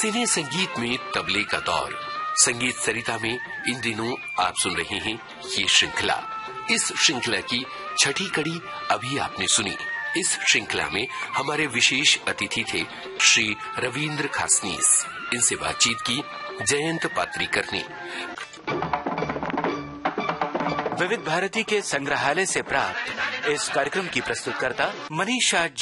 सिने संगीत में तबले का दौर। संगीत सरिता में इन दिनों आप सुन रहे हैं ये श्रृंखला। इस श्रृंखला की छठी कड़ी अभी आपने सुनी। इस श्रृंखला में हमारे विशेष अतिथि थे श्री रविंद्र खासनीस। इनसे बातचीत की जयंत पात्रीकर ने। विविध भारती के संग्रहालय से प्राप्त इस कार्यक्रम की प्रस्तुतकर्ता मनीषा